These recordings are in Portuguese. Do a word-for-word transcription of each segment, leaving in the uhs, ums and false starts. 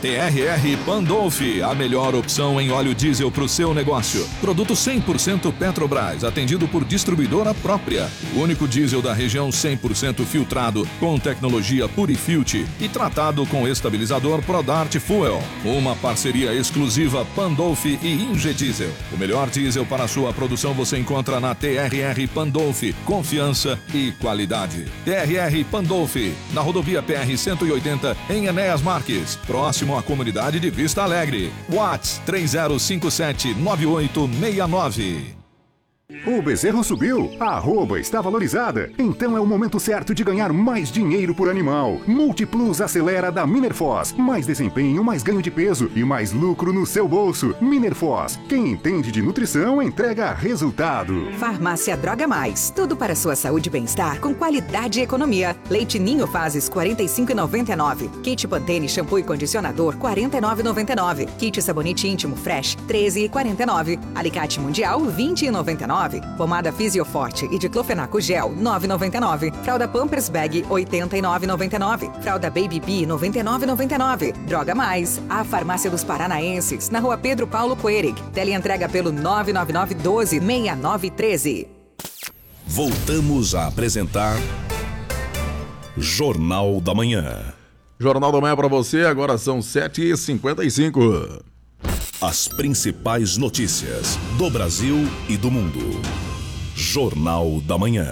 T R R Pandolfi, a melhor opção em óleo diesel para o seu negócio. Produto cem por cento Petrobras, atendido por distribuidora própria. O único diesel da região cem por cento filtrado, com tecnologia Purifilter e tratado com estabilizador Prodart Fuel. Uma parceria exclusiva Pandolfi e Ingediesel. O melhor diesel para a sua produção você encontra na T R R Pandolfi. Confiança e qualidade. T R R Pandolfi, na rodovia P R cento e oitenta, em Enéas Marques, próximo à comunidade de Vista Alegre. WhatsApp três zero cinco sete nove oito seis nove. O bezerro subiu, a arroba está valorizada, então é o momento certo de ganhar mais dinheiro por animal. Multiplus Acelera da Minerfoz. Mais desempenho, mais ganho de peso e mais lucro no seu bolso. Minerfoz, quem entende de nutrição entrega resultado. Farmácia Droga Mais, tudo para sua saúde e bem-estar com qualidade e economia. Leite Ninho Fases quarenta e cinco reais e noventa e nove centavos. Kit Pantene shampoo e condicionador quarenta e nove reais e noventa e nove centavos. Kit sabonete íntimo Fresh treze reais e quarenta e nove centavos. Alicate Mundial vinte reais e noventa e nove centavos. Pomada Fisioforte e diclofenaco gel nove reais e noventa e nove centavos. Fralda Pampers Bag oitenta e nove reais e noventa e nove centavos. Fralda Baby Bee noventa e nove reais e noventa e nove centavos. Droga Mais, a farmácia dos paranaenses, na rua Pedro Paulo Coerig. Teleentrega pelo nove nove nove um dois seis nove um três. Voltamos a apresentar Jornal da Manhã. Jornal da Manhã para você, agora são sete e cinquenta e cinco. As principais notícias do Brasil e do mundo. Jornal da Manhã.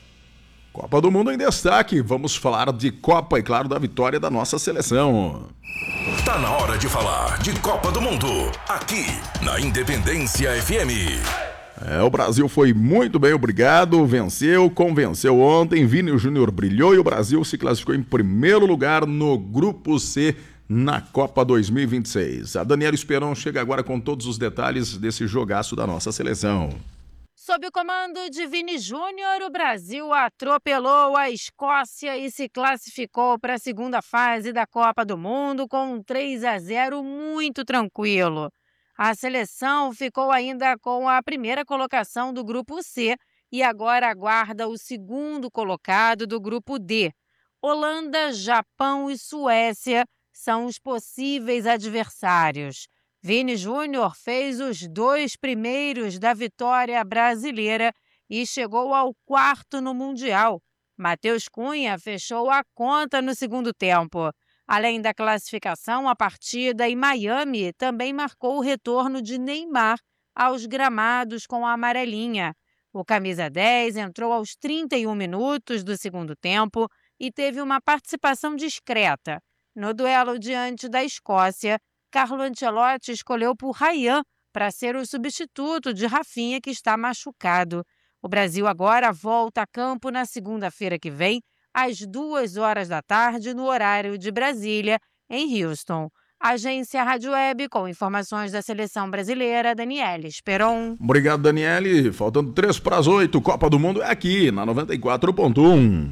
Copa do Mundo em destaque. Vamos falar de Copa e, claro, da vitória da nossa seleção. Tá na hora de falar de Copa do Mundo, aqui na Independência F M. É, o Brasil foi muito bem, obrigado, venceu, convenceu ontem, Vini Júnior brilhou e o Brasil se classificou em primeiro lugar no Grupo C na Copa dois mil e vinte e seis. A Daniela Esperon chega agora com todos os detalhes desse jogaço da nossa seleção. Sob o comando de Vini Júnior, o Brasil atropelou a Escócia e se classificou para a segunda fase da Copa do Mundo com um três a zero muito tranquilo. A seleção ficou ainda com a primeira colocação do Grupo C e agora aguarda o segundo colocado do Grupo D. Holanda, Japão e Suécia são os possíveis adversários. Vini Júnior fez os dois primeiros da vitória brasileira e chegou ao quarto no Mundial. Matheus Cunha fechou a conta no segundo tempo. Além da classificação, a partida em Miami também marcou o retorno de Neymar aos gramados com a amarelinha. O camisa dez entrou aos trinta e um minutos do segundo tempo e teve uma participação discreta. No duelo diante da Escócia, Carlo Ancelotti escolheu por Ryan para ser o substituto de Rafinha, que está machucado. O Brasil agora volta a campo na segunda-feira que vem, às duas horas da tarde, no horário de Brasília, em Houston. Agência Rádio Web, com informações da seleção brasileira, Daniele Esperon. Obrigado, Daniele. Faltando três para as oito, Copa do Mundo é aqui, na noventa e quatro ponto um.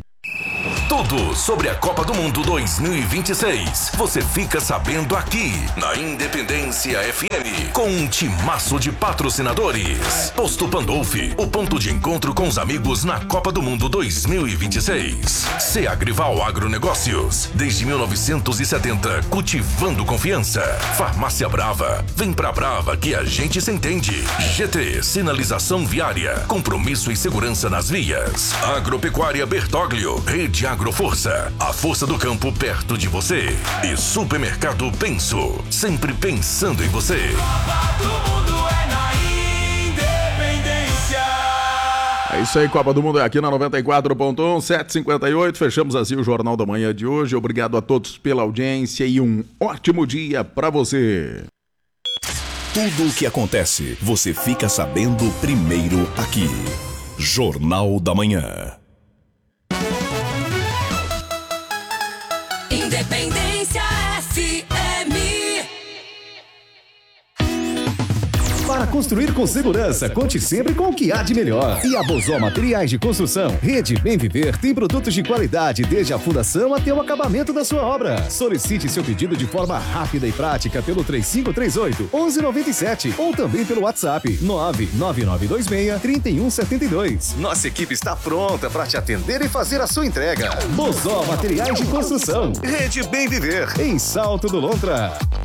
Tudo sobre a Copa do Mundo dois mil e vinte e seis. Você fica sabendo aqui na Independência F M, com um timaço de patrocinadores. Posto Pandolfi, o ponto de encontro com os amigos na Copa do Mundo dois mil e vinte e seis. Seagrival Agronegócios, desde mil novecentos e setenta, cultivando confiança. Farmácia Brava, vem pra Brava que a gente se entende. G T, sinalização viária, compromisso e segurança nas vias. Agropecuária Bertoglio, Rede Agroforça, a força do campo perto de você. E Supermercado Penso, sempre pensando em você. Copa do Mundo é na Independência. É isso aí, Copa do Mundo é aqui na noventa e quatro ponto um, sete e cinquenta e oito. Fechamos assim o Jornal da Manhã de hoje. Obrigado a todos pela audiência e um ótimo dia para você. Tudo o que acontece, você fica sabendo primeiro aqui. Jornal da Manhã. Independência F M. Para construir com segurança, conte sempre com o que há de melhor. E a Bozó Materiais de Construção, Rede Bem Viver, tem produtos de qualidade desde a fundação até o acabamento da sua obra. Solicite seu pedido de forma rápida e prática pelo três cinco três oito, um um nove sete ou também pelo WhatsApp nove nove nove dois seis, três um sete dois. Nossa equipe está pronta para te atender e fazer a sua entrega. Bozó Materiais de Construção, Rede Bem Viver, em Salto do Lontra.